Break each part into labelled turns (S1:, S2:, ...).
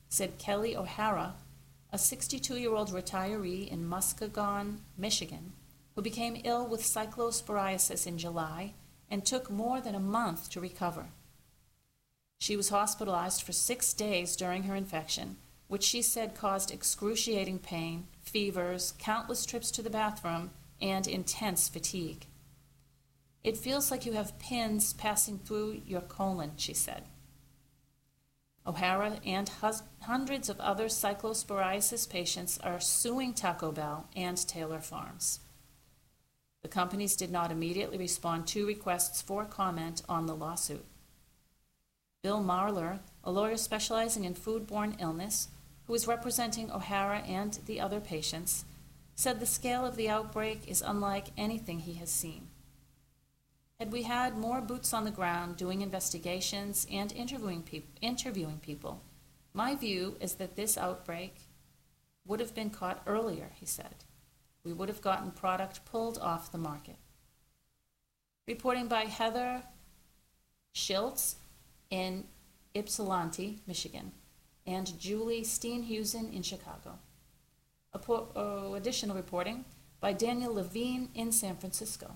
S1: said Kelly O'Hara, a 62-year-old retiree in Muskegon, Michigan, who became ill with cyclosporiasis in July and took more than a month to recover. She was hospitalized for 6 days during her infection, which she said caused excruciating pain, fevers, countless trips to the bathroom, and intense fatigue. "It feels like you have pins passing through your colon," she said. O'Hara and hundreds of other cyclosporiasis patients are suing Taco Bell and Taylor Farms. The companies did not immediately respond to requests for comment on the lawsuit. Bill Marler, a lawyer specializing in foodborne illness, who is representing O'Hara and the other patients, said the scale of the outbreak is unlike anything he has seen. "Had we had more boots on the ground doing investigations and interviewing people, my view is that this outbreak would have been caught earlier," he said. "We would have gotten product pulled off the market." Reporting by Heather Schiltz in Ypsilanti, Michigan, and Julie Steenhuisen in Chicago. Additional reporting by Daniel Levine in San Francisco.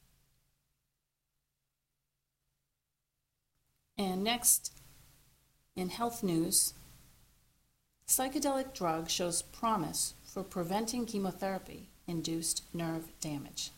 S1: And next, in health news, psychedelic drug shows promise for preventing chemotherapy-induced nerve damage.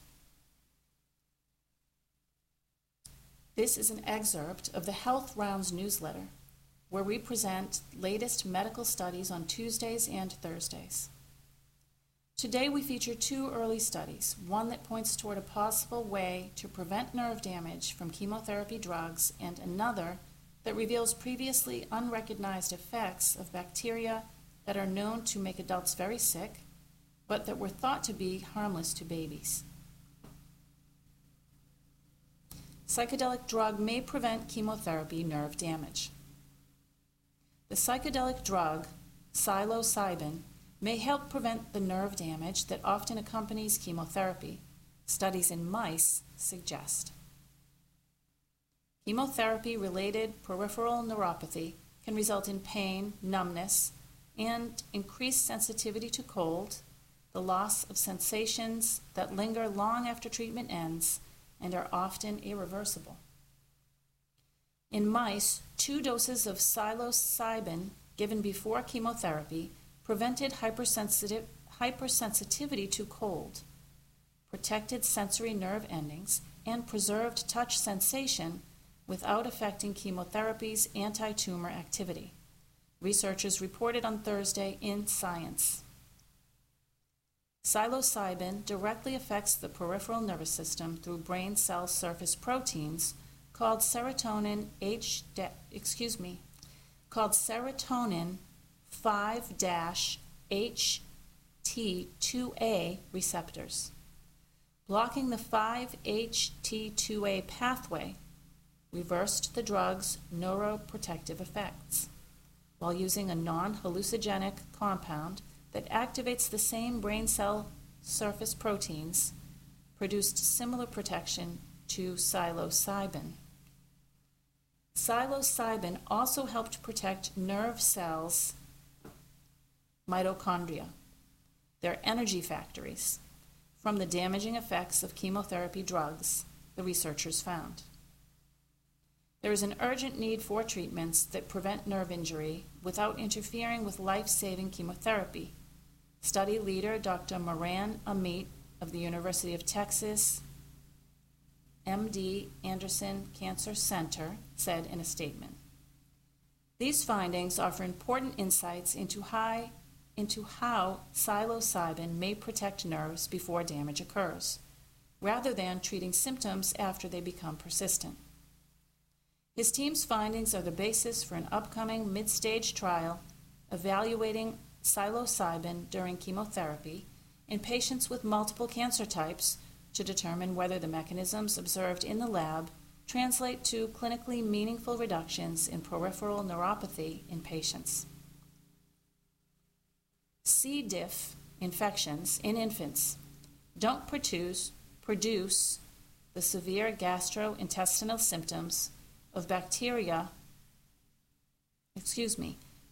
S1: This is an excerpt of the Health Rounds newsletter, where we present latest medical studies on Tuesdays and Thursdays. Today we feature 2 early studies, one that points toward a possible way to prevent nerve damage from chemotherapy drugs, and another that reveals previously unrecognized effects of bacteria that are known to make adults very sick, but that were thought to be harmless to babies. Psychedelic drug may prevent chemotherapy nerve damage. The psychedelic drug, psilocybin, may help prevent the nerve damage that often accompanies chemotherapy, studies in mice suggest. Chemotherapy-related peripheral neuropathy can result in pain, numbness, and increased sensitivity to cold, the loss of sensations that linger long after treatment ends and are often irreversible. In mice, 2 doses of psilocybin given before chemotherapy prevented hypersensitivity to cold, protected sensory nerve endings, and preserved touch sensation without affecting chemotherapy's anti-tumor activity, researchers reported on Thursday in Science. Psilocybin directly affects the peripheral nervous system through brain cell surface proteins called serotonin 5-HT2A receptors. Blocking the 5-HT2A pathway reversed the drug's neuroprotective effects, while using a non-hallucinogenic compound that activates the same brain cell surface proteins, produced similar protection to psilocybin. Psilocybin also helped protect nerve cells' mitochondria, their energy factories, from the damaging effects of chemotherapy drugs, the researchers found. There is an urgent need for treatments that prevent nerve injury without interfering with life-saving chemotherapy, study leader Dr. Moran Amit of the University of Texas MD Anderson Cancer Center said in a statement. These findings offer important insights into how psilocybin may protect nerves before damage occurs, rather than treating symptoms after they become persistent. His team's findings are the basis for an upcoming mid-stage trial evaluating psilocybin during chemotherapy in patients with multiple cancer types to determine whether the mechanisms observed in the lab translate to clinically meaningful reductions in peripheral neuropathy in patients. C. diff infections in infants don't produce the severe gastrointestinal symptoms of